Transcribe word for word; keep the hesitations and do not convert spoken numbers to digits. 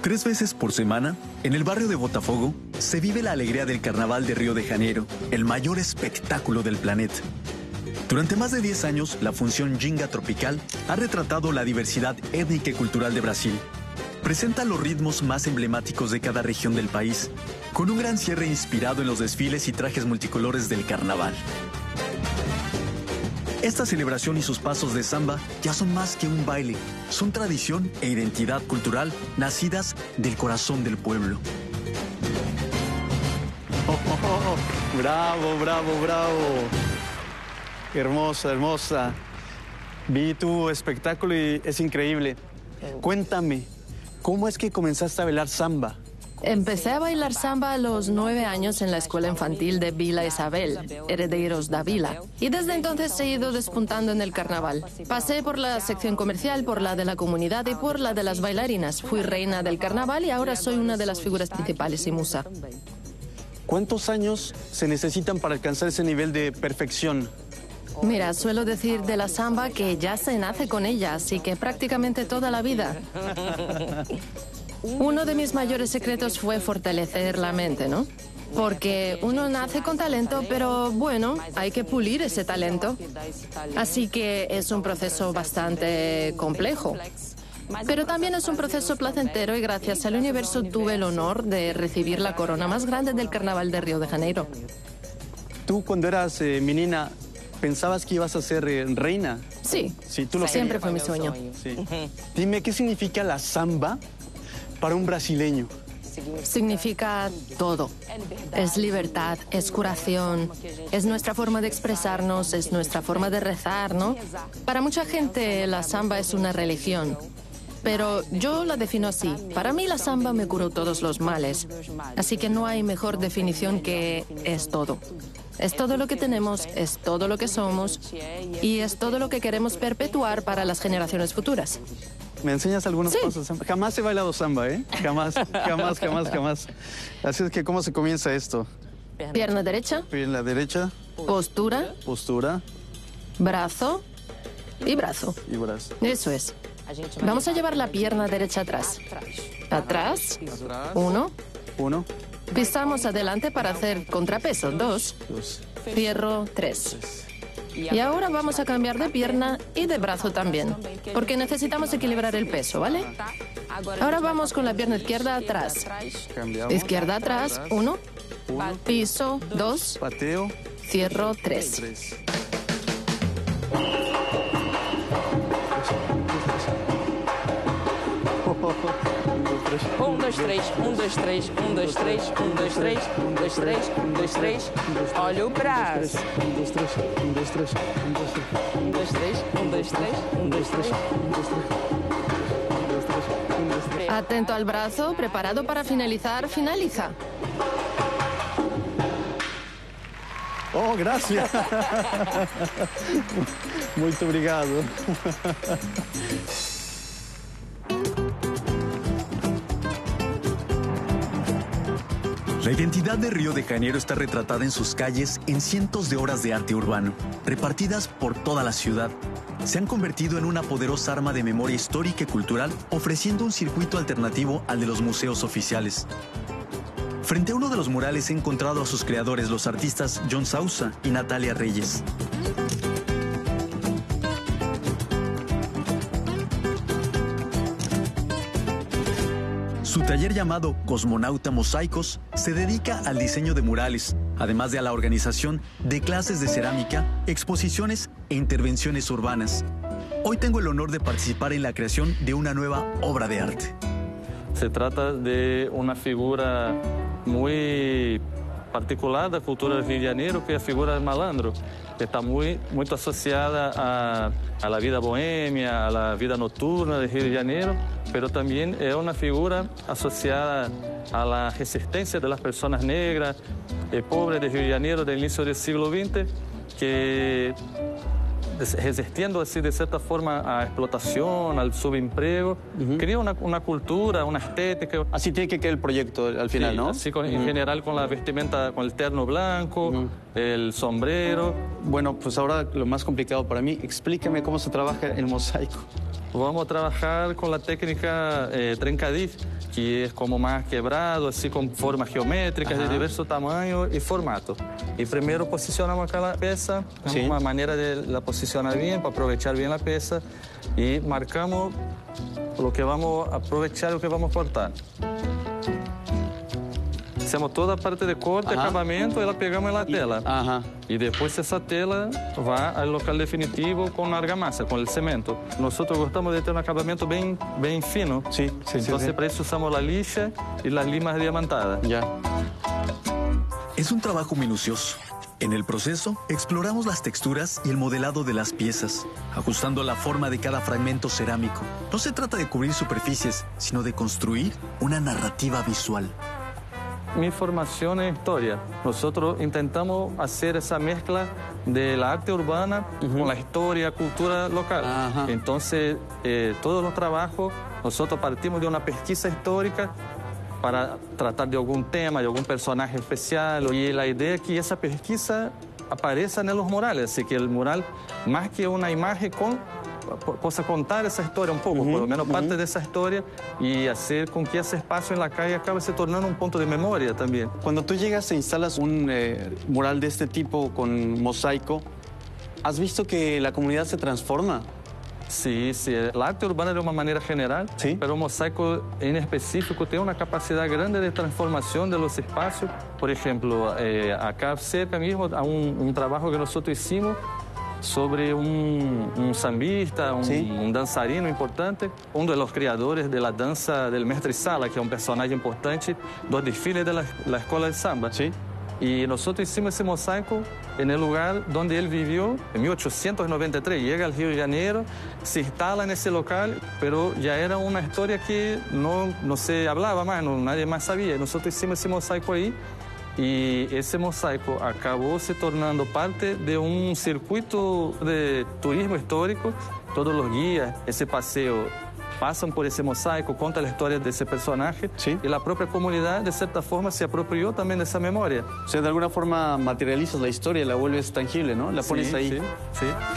Tres veces por semana, en el barrio de Botafogo, se vive la alegría del Carnaval de Río de Janeiro, el mayor espectáculo del planeta. Durante más de diez años, la función Ginga Tropical ha retratado la diversidad étnica y cultural de Brasil. Presenta los ritmos más emblemáticos de cada región del país, con un gran cierre inspirado en los desfiles y trajes multicolores del carnaval. Esta celebración y sus pasos de samba ya son más que un baile, son tradición e identidad cultural nacidas del corazón del pueblo. Oh, oh, oh. Bravo, bravo, bravo. Hermosa, hermosa. Vi tu espectáculo y es increíble. Cuéntame, ¿cómo es que comenzaste a bailar samba? Empecé a bailar samba a los nueve años en la escuela infantil de Vila Isabel, Herederos da Vila. Y desde entonces he ido despuntando en el carnaval. Pasé por la sección comercial, por la de la comunidad y por la de las bailarinas. Fui reina del carnaval y ahora soy una de las figuras principales y musa. ¿Cuántos años se necesitan para alcanzar ese nivel de perfección? Mira, suelo decir de la samba que ya se nace con ella, así que prácticamente toda la vida. Uno de mis mayores secretos fue fortalecer la mente, ¿no? Porque uno nace con talento, pero bueno, hay que pulir ese talento. Así que es un proceso bastante complejo. Pero también es un proceso placentero y gracias al universo tuve el honor de recibir la corona más grande del Carnaval de Río de Janeiro. Tú cuando eras eh, menina, ¿pensabas que ibas a ser eh, reina? Sí, sí tú lo siempre querías. fue mi sueño. Sí. Dime, ¿qué significa la samba para un brasileño? Significa todo. Es libertad, es curación, es nuestra forma de expresarnos, es nuestra forma de rezar, ¿no? Para mucha gente la samba es una religión, pero yo la defino así. Para mí la samba me curó todos los males, así que no hay mejor definición que es todo. Es todo lo que tenemos, es todo lo que somos y es todo lo que queremos perpetuar para las generaciones futuras. ¿Me enseñas algunos Sí. pasos de samba? Jamás he bailado samba, ¿eh? Jamás, jamás, jamás, jamás. Así es que, ¿cómo se comienza esto? Pierna derecha, Pierna derecha, postura, postura brazo y brazo. y brazo. Eso es. Vamos a llevar la pierna derecha atrás. Atrás, uno. Uno, Pisamos adelante para hacer contrapeso, dos. dos, Cierro, tres. Y ahora vamos a cambiar de pierna y de brazo también, porque necesitamos equilibrar el peso, ¿vale? Ahora vamos con la pierna izquierda atrás. cambiamos. Izquierda atrás, uno. Piso, dos. Pateo, Cierro, tres. tres. Um, dois, três, um, dois, três, um, dois, três, um, dois, três, um, dois, três, um, dois, três. Olha o braço. Um, dois, três, um, dois, três, um, dois, três. Um, dois, três, um, dois, três, um, dois, três. Atento al brazo, preparado para finalizar, finaliza. Oh, gracias. Muito obrigado. La identidad de Río de Janeiro está retratada en sus calles en cientos de obras de arte urbano, repartidas por toda la ciudad. Se han convertido en una poderosa arma de memoria histórica y cultural, ofreciendo un circuito alternativo al de los museos oficiales. Frente a uno de los murales he encontrado a sus creadores, los artistas John Sousa y Natalia Reyes. Su taller llamado Cosmonauta Mosaicos se dedica al diseño de murales, además de a la organización de clases de cerámica, exposiciones e intervenciones urbanas. Hoy tengo el honor de participar en la creación de una nueva obra de arte. Se trata de una figura muy particular da cultura do Rio de Janeiro, que é a figura do malandro, que está muy, muito associada a, a la vida bohemia, a la vida noturna de Rio de Janeiro, pero también es una figura asociada a la resistencia de las personas negras y pobres de Rio de Janeiro del inicio del siglo veinte, que resistiendo así de cierta forma a explotación, al subempleo, uh-huh. crea una, una cultura, una estética. Así tiene que quedar el proyecto al final, sí, ¿no? Así con, uh-huh. en general con la vestimenta, con el terno blanco, uh-huh. el sombrero. Bueno, pues ahora lo más complicado para mí, explíqueme cómo se trabaja el mosaico. Vamos a trabajar con la técnica eh, trencadís, que es como más quebrado, así con formas geométricas Ajá. de diversos tamaños y formatos. Y primero posicionamos acá la pieza, sí. una manera de la posicionar bien, para aprovechar bien la pieza, y marcamos lo que vamos a aprovechar y lo que vamos a cortar. Hacemos toda a parte de corte, Ajá. acabamento, y la pegamos en la tela. Ajá. Y después esa tela va al local definitivo con argamasa, con el cemento. Nosotros gustamos de tener un acabamento bien, bien fino. Sí, sí, Entonces, sí, sí. para eso usamos la lixa y las limas diamantadas. Ya. Es un trabajo minucioso. En el proceso, exploramos las texturas y el modelado de las piezas, ajustando la forma de cada fragmento cerámico. No se trata de cubrir superficies, sino de construir una narrativa visual. Mi formación es historia. Nosotros intentamos hacer esa mezcla de la arte urbana uh-huh. con la historia, cultura local. Ajá. Entonces, eh, todos los trabajos, nosotros partimos de una pesquisa histórica para tratar de algún tema, de algún personaje especial. Y la idea es que esa pesquisa aparezca en los murales, así que el mural, más que una imagen, con possa contar esa historia un poco, uh-huh, por lo menos uh-huh. parte de esa historia, y hacer con que ese espacio en la calle acabe se tornando un punto de memoria también. Cuando tú llegas e instalas un eh, mural de este tipo con mosaico, ¿has visto que la comunidad se transforma? Sí, sí. El arte urbana de una manera general, ¿Sí? pero el mosaico en específico tiene una capacidad grande de transformación de los espacios. Por ejemplo, eh, acá cerca mismo hay un, un trabajo que nosotros hicimos sobre un, un sambista, un, ¿Sí? un danzarino importante, uno de los creadores de la danza del mestre Sala, que es un personaje importante dos desfiles de la, la escuela de samba. ¿Sí? Y nosotros hicimos ese mosaico en el lugar donde él vivió en mil ochocientos noventa y tres. Llega al Río de Janeiro, se instala en ese local, pero ya era una historia que no, no se hablaba más, no, nadie más sabía. Nosotros hicimos ese mosaico ahí. Y ese mosaico acabó se tornando parte de un circuito de turismo histórico. Todos los guías, ese paseo, pasan por ese mosaico, cuentan la historia de ese personaje. ¿Sí? Y la propia comunidad, de cierta forma, se apropió también de esa memoria. O sea, de alguna forma materializas la historia, la vuelves tangible, ¿no? La pones sí, ahí. Sí, sí.